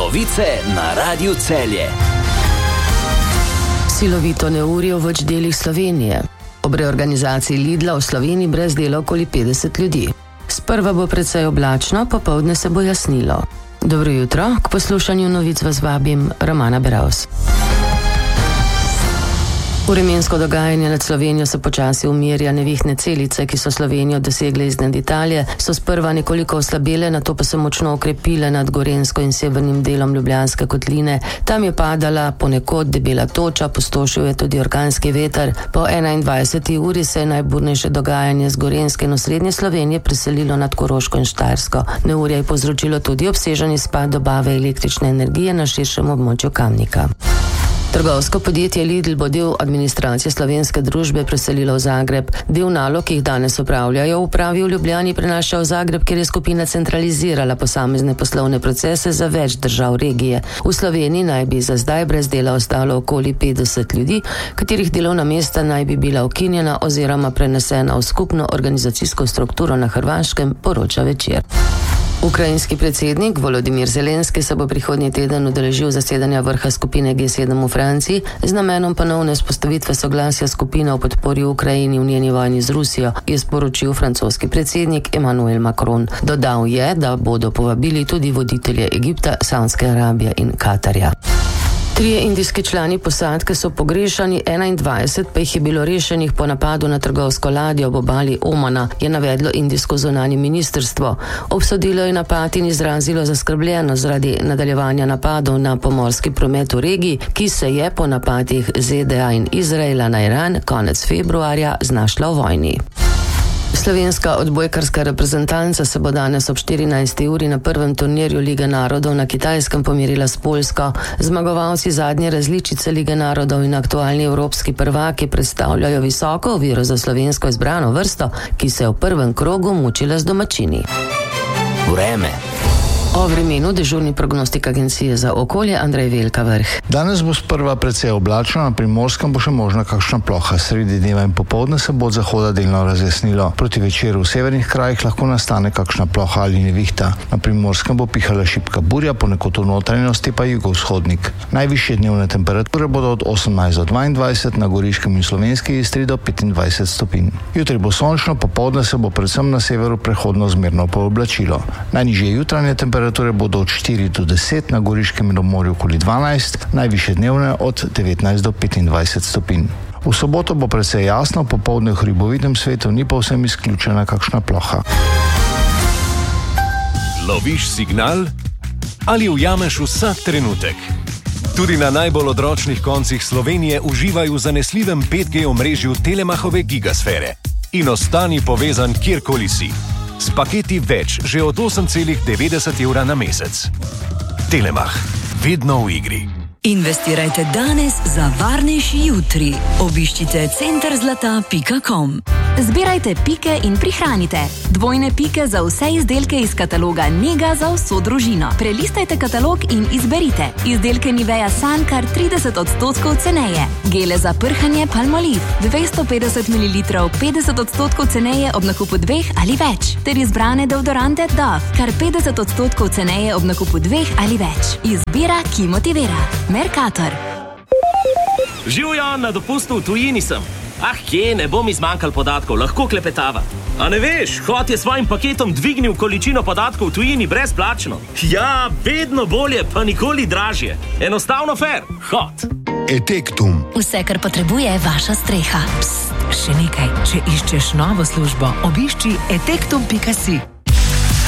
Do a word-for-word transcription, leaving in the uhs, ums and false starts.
Novice na Radiu Celje. Silovito neurje v več delih Slovenije. Ob reorganizaciji Lidla v Sloveniji brez dela okoli petdeset ljudi. Sprva bo precej oblačno, popoldne se bo jasnilo. Dobro jutro, k poslušanju novic vas vabim Romana Beravs. Vremensko dogajanje nad Slovenijo se počasi umirja. Nevihne celice, ki so Slovenijo dosegle iznad Italije, so sprva nekoliko oslabele, nato pa so močno okrepile nad Gorenjsko in severnim delom Ljubljanske kotline. Tam je padala ponekod debela toča, pustošil je tudi orkanski veter. Po enaindvajseti uri se je najburnejše dogajanje z Gorenjske in osrednje Slovenije preselilo nad Koroško in Štajersko. Neurje je povzročilo tudi obsežen izpad dobave električne energije na širšem območju Kamnika. Trgovsko podjetje Lidl bo del administracije slovenske družbe preselilo v Zagreb. Del nalog, ki jih danes opravljajo v upravi v Ljubljani, prenaša v Zagreb, kjer je skupina centralizirala posamezne poslovne procese za več držav regije. V Sloveniji naj bi za zdaj brez dela ostalo okoli petdeset ljudi, katerih delovna mesta naj bi bila ukinjena oziroma prenesena v skupno organizacijsko strukturo na Hrvaškem, poroča Večer. Ukrajinski predsednik Volodimir Zelenski se bo prihodnji teden udeležil zasedanja vrha skupine G sedem v Franciji z namenom ponovne vzpostavitve soglasja skupine o podpori Ukrajini v njeni vojni z Rusijo, je sporočil francoski predsednik Emmanuel Macron. Dodal je, da bodo povabili tudi voditelje Egipta, Saudske Arabije in Katarja. Trije indijski člani posadke so pogrešani, enaindvajset pa jih je bilo rešenih po napadu na trgovsko ladjo ob obali Omana, je navedlo indijsko zunanje ministrstvo. Obsodilo je napad in izrazilo zaskrbljenost zaradi nadaljevanja napadov na pomorski promet v regiji, ki se je po napadih Z D A in Izraela na Iran konec februarja znašla v vojni. Slovenska odbojkarska reprezentanca se bo danes ob štirinajsti uri na prvem turnirju Lige narodov na Kitajskem pomerila s Poljsko. Zmagovalci zadnje različice Lige narodov in aktualni evropski prvaki predstavljajo visoko oviro za slovensko izbrano vrsto, ki se je v prvem krogu mučila z domačini. Vreme. O vremenu dežurni prognostik agencije za okolje Andrej Velka Vrh. Danes bo sprva precej oblačno, na Primorskem bo še možna kakšna ploha. Sredi dneva in popoldne se bo od zahoda delno razjasnilo. Proti večeru v severnih krajih lahko nastane kakšna ploha ali nevihta. Na Primorskem bo pihala šibka burja, ponekod v notranjosti pa jugovzhodnik. Najvišje dnevne temperature bodo od osemnajst do dvaindvajset, na Goriškem in Slovenski Istri do petindvajset stopinj. Jutri bo sončno, popoldne se bo predvsem na severu prehodno zmerno pooblačilo. Najnižje jutranje temperature Temperature bodo od štiri do deset, na Goriškem in ob morju okoli dvanajst, najvišje dnevne od devetnajst do petindvajset stopinj. V soboto bo precej jasno, popoldne v hribovitem svetu ni povsem izključena kakšna ploha. Loviš signal ali ujameš vsak trenutek? Tudi na najbolj odročnih koncih Slovenije uživaj v zanesljivem pet G omrežju Telemachove Gigasfere in ostani povezan kjerkoli si. S paketi več že od osem celih devetdeset evra na mesec. Telemach. Vedno v igri. Investirajte danes za varnejši jutri. Obiščite center zlata pika com. Zbirajte pike in prihranite. Dvojne pike za vse izdelke iz kataloga Nega za vso družino. Prelistajte katalog in izberite. Izdelke Nivea Sun kar trideset odstotkov ceneje. Gele za prhanje Palmolive dvesto petdeset mililitrov petdeset odstotkov ceneje ob nakupu dveh ali več. Ter izbrane deodorante Dove kar petdeset odstotkov ceneje ob nakupu dveh ali več. Izbira, ki motivira. Mercator. Živjo, na dopustu v tujini sem. Ah, kje, ne bo mi zmanjkal podatkov, lahko klepetava. A ne veš, Hot je svojim paketom dvignil količino podatkov v tujini brezplačno. Ja, vedno bolje, pa nikoli dražje. Enostavno fair. Hot. Etektum. Vse, kar potrebuje vaša streha. Psst, še nekaj. Če iščeš novo službo, obišči etektum pika si.